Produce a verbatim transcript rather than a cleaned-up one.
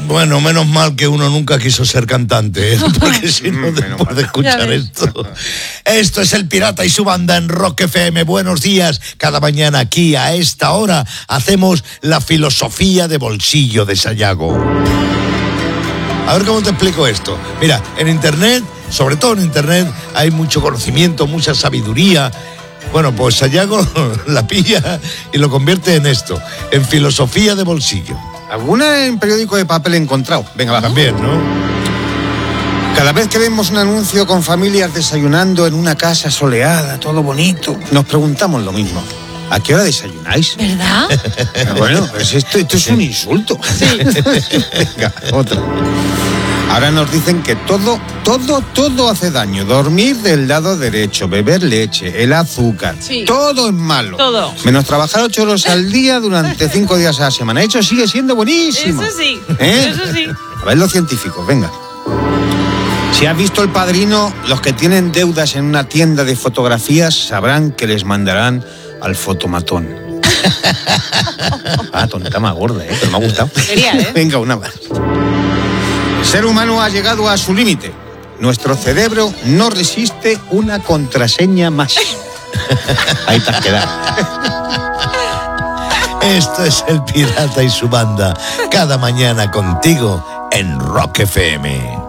Bueno, menos mal que uno nunca quiso ser cantante, ¿eh? Porque si no, después de escuchar esto... Esto es El Pirata y su banda en Rock F M. Buenos días. Cada mañana aquí, a esta hora, hacemos la filosofía de bolsillo de Sayago. A ver cómo te explico esto. Mira, en Internet, sobre todo en Internet, hay mucho conocimiento, mucha sabiduría. Bueno, pues Sayago la pilla y lo convierte en esto, en filosofía de bolsillo. ¿Alguna en periódico de papel he encontrado? Venga, va. También, ¿no? Cada vez que vemos un anuncio con familias desayunando en una casa soleada, todo bonito, nos preguntamos lo mismo. ¿A qué hora desayunáis? ¿Verdad? Pero bueno, pues esto, esto es un insulto. Sí. Venga, otra. Ahora nos dicen que todo, todo, todo hace daño. Dormir del lado derecho, beber leche, el azúcar, Sí. todo es malo. Todo. Menos trabajar ocho horas al día durante cinco días a la semana. Eso sigue siendo buenísimo. Eso sí, ¿Eh? eso sí. A ver los científicos, venga. Si has visto El Padrino, los que tienen deudas en una tienda de fotografías sabrán que les mandarán al fotomatón. Ah, tonta más gorda, ¿eh? Pero me ha gustado. Quería, ¿eh? Venga, una más. El ser humano ha llegado a su límite. Nuestro cerebro no resiste una contraseña más. Ahí te has quedado. Esto es El Pirata y su banda. Cada mañana contigo en Rock F M.